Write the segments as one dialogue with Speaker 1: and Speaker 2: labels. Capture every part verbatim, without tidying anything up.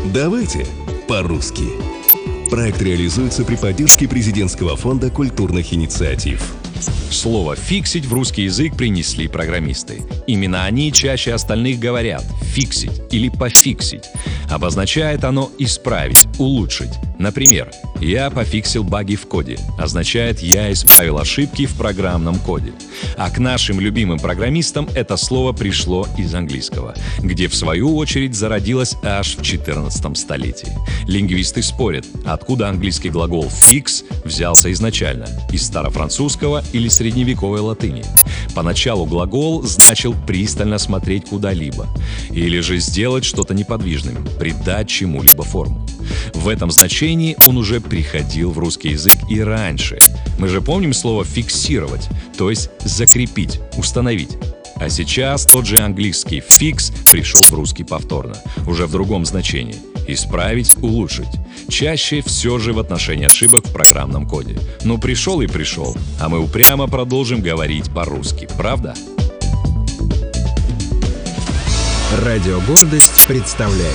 Speaker 1: Давайте по-русски. Проект реализуется при поддержке Президентского фонда культурных инициатив.
Speaker 2: Слово «фиксить» в русский язык принесли программисты. Именно они чаще остальных говорят «фиксить» или «пофиксить». Обозначает оно «исправить», «улучшить». Например, «я пофиксил баги в коде» означает «я исправил ошибки в программном коде». А к нашим любимым программистам это слово пришло из английского, где в свою очередь зародилось аж в четырнадцатом столетии. Лингвисты спорят, откуда английский глагол «fix» взялся изначально – из старофранцузского или средневековой латыни. Поначалу глагол значил пристально смотреть куда-либо, или же сделать что-то неподвижным, придать чему-либо форму. В этом значении он уже приходил в русский язык и раньше. Мы же помним слово «фиксировать», то есть закрепить, установить. А сейчас тот же английский «fix» пришел в русский повторно, уже в другом значении – исправить, улучшить. Чаще все же в отношении ошибок в программном коде. Ну пришел и пришел, а мы упрямо продолжим говорить по-русски, правда?
Speaker 3: Радио «Гордость» представляет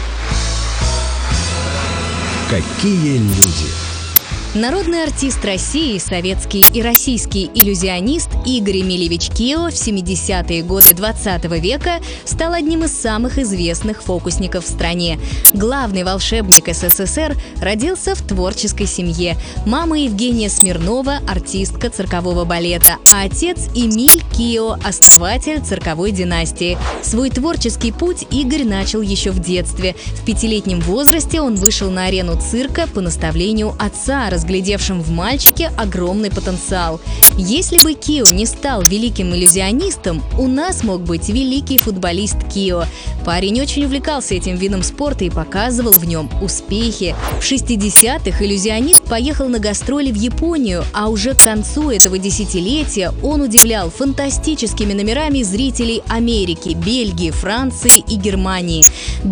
Speaker 3: «Какие люди».
Speaker 4: Народный артист России, советский и российский иллюзионист Игорь Эмильевич Кио в семидесятые годы двадцатого века стал одним из самых известных фокусников в стране. Главный волшебник СССР родился в творческой семье. Мама Евгения Смирнова – артистка циркового балета, а отец Эмиль Кио – основатель цирковой династии. Свой творческий путь Игорь начал еще в детстве. В пятилетнем возрасте он вышел на арену цирка по наставлению отца, разглядевшим в мальчике огромный потенциал. Если бы Кио не стал великим иллюзионистом, у нас мог быть великий футболист Кио. Парень очень увлекался этим видом спорта и показывал в нем успехи. В шестидесятых иллюзионист поехал на гастроли в Японию, а уже к концу этого десятилетия он удивлял фантастическими номерами зрителей Америки, Бельгии, Франции и Германии.